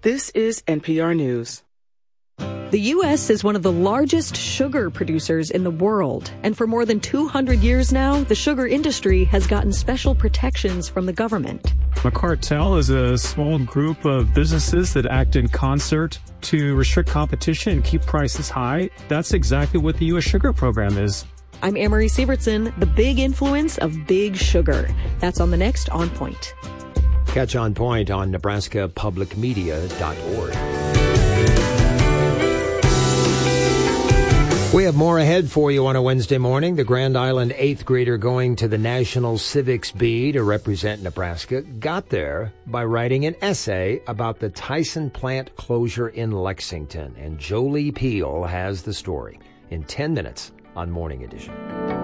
This is NPR News. The U.S. is one of the largest sugar producers in the world. And for more than 200 years now, the sugar industry has gotten special protections from the government. A cartel is a small group of businesses that act in concert to restrict competition and keep prices high. That's exactly what the U.S. sugar program is. I'm Amory Sievertson, the big influence of big sugar. That's on the next On Point. Catch On Point on nebraskapublicmedia.org. We have more ahead for you on a Wednesday morning. The Grand Island 8th grader going to the National Civics Bee to represent Nebraska got there by writing an essay about the Tyson plant closure in Lexington. And Jolie Peel has the story in 10 minutes on Morning Edition.